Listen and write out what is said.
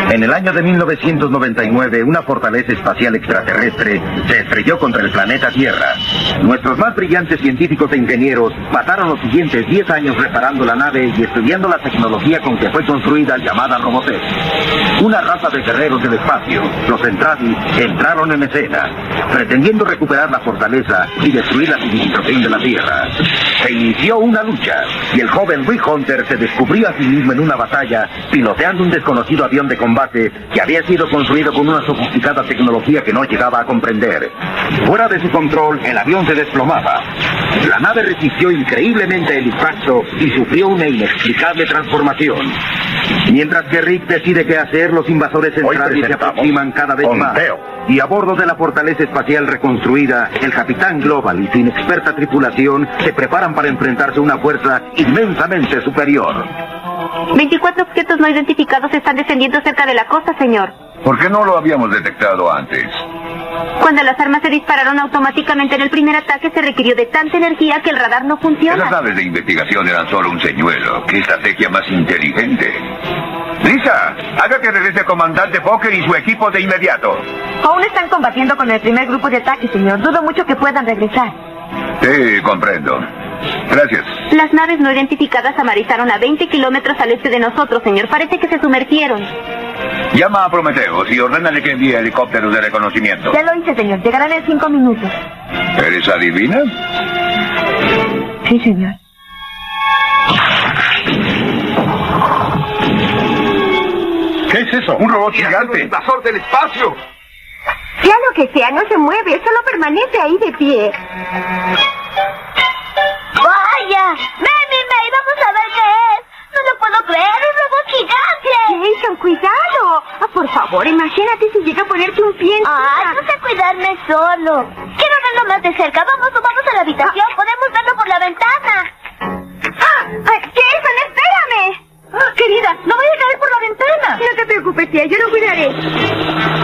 En el año de 1999, una fortaleza espacial extraterrestre se estrelló contra el planeta Tierra. Nuestros más brillantes científicos e ingenieros pasaron los siguientes 10 años reparando la nave y estudiando la tecnología con que fue construida, llamada Robotech. Una raza de guerreros del espacio, los Entravi, entraron en escena, pretendiendo recuperar la fortaleza y destruir la civilización de la Tierra. Se inició una lucha, y el joven Rick Hunter se descubrió a sí mismo en una batalla, piloteando un desconocido avión de combate que había sido construido con una sofisticada tecnología que no llegaba a comprender. Fuera de su control, el avión se desplomaba. La nave resistió increíblemente el impacto y sufrió una inexplicable transformación. Mientras que Rick decide qué hacer, los invasores centrales se aproximan cada vez más. Y a bordo de la fortaleza espacial reconstruida, el Capitán Global y su inexperta tripulación se preparan para enfrentarse a una fuerza inmensamente superior. 24 objetos no identificados están descendiendo cerca de la costa, señor. ¿Por qué no lo habíamos detectado antes? Cuando las armas se dispararon automáticamente en el primer ataque, se requirió de tanta energía que el radar no funciona. Las naves de investigación eran solo un señuelo. ¡Qué estrategia más inteligente! Lisa, haga que regrese el comandante Fokker y su equipo de inmediato. Aún están combatiendo con el primer grupo de ataque, señor. Dudo mucho que puedan regresar. Sí, comprendo. Gracias. Las naves no identificadas amarrizaron a 20 kilómetros al este de nosotros, señor. Parece que se sumergieron. Llama a Prometheus y ordénale que envíe helicópteros de reconocimiento. Ya lo hice, señor. Llegarán en 5 minutos. ¿Eres adivina? Sí, señor. ¿Qué es eso? ¡Un robot gigante! ¡Invasor del espacio! Sea lo que sea, no se mueve. Solo permanece ahí de pie. ¡Vaya! ¡May! ¡Vamos a ver qué es! ¡No lo puedo creer! ¡Un robot gigante! Jason, cuidado. Por favor, imagínate si llega a ponerte un pie encima. ¡Ay, no sé cuidarme solo! Quiero verlo más de cerca. Vamos a la habitación. Podemos verlo por la ventana. Jason, espérame. Querida, no vaya a caer por la ventana. No te preocupes, tía, yo lo cuidaré.